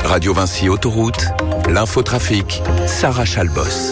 Radio Vinci Autoroute, l'infotrafic, Sarah Chalbos.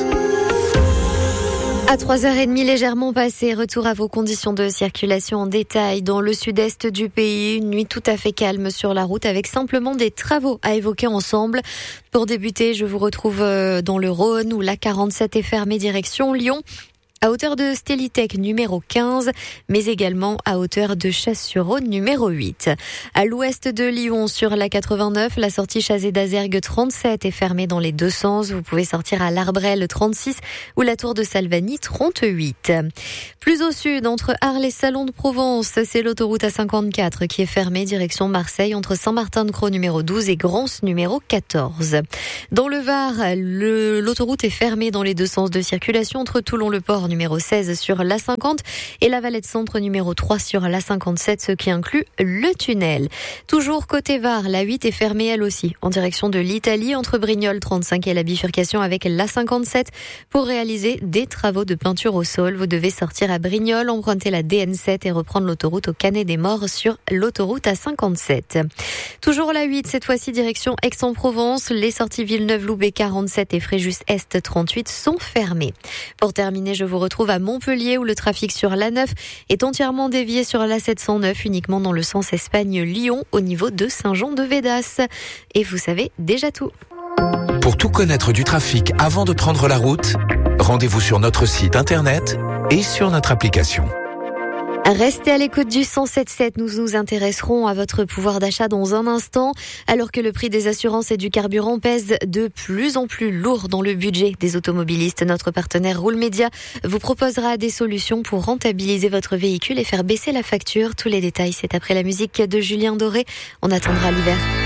À 3h30 légèrement passé, retour à vos conditions de circulation en détail. Dans le sud-est du pays, une nuit tout à fait calme sur la route avec simplement des travaux à évoquer ensemble. Pour débuter, je vous retrouve dans le Rhône où la 47 est fermée direction Lyon. À hauteur de Stélitech numéro 15, mais également à hauteur de Chasse-sur-Rhône numéro 8. À l'ouest de Lyon, sur la 89, la sortie Chazé d'Azergues 37 est fermée dans les deux sens. Vous pouvez sortir à l'Arbrel 36 ou la tour de Salvani 38. Plus au sud, entre Arles et Salon de Provence, c'est l'autoroute A54 qui est fermée direction Marseille entre Saint-Martin-de-Crau numéro 12 et Grance numéro 14. Dans le Var, l'autoroute est fermée dans les deux sens de circulation entre Toulon-le-Port numéro 16 sur l'A50 et la Valette Centre numéro 3 sur l'A57, ce qui inclut le tunnel. Toujours côté Var, la 8 est fermée elle aussi en direction de l'Italie entre Brignoles 35 et la bifurcation avec l'A57 pour réaliser des travaux de peinture au sol. Vous devez sortir à Brignoles, emprunter la DN7 et reprendre l'autoroute au Canet des Morts sur l'autoroute A57. Toujours la 8, cette fois-ci direction Aix-en-Provence. Les sorties Villeneuve-Loubet 47 et Fréjus-Est 38 sont fermées. Pour terminer, je vous retrouve à Montpellier où le trafic sur l'A9 est entièrement dévié sur l'A709 uniquement dans le sens Espagne-Lyon au niveau de Saint-Jean-de-Védas. Et vous savez déjà tout. Pour tout connaître du trafic avant de prendre la route, rendez-vous sur notre site internet et sur notre application. Restez à l'écoute du 107.7. Nous nous intéresserons à votre pouvoir d'achat dans un instant. Alors que le prix des assurances et du carburant pèse de plus en plus lourd dans le budget des automobilistes, notre partenaire Roule Média vous proposera des solutions pour rentabiliser votre véhicule et faire baisser la facture. Tous les détails, c'est après la musique de Julien Doré. On attendra l'hiver.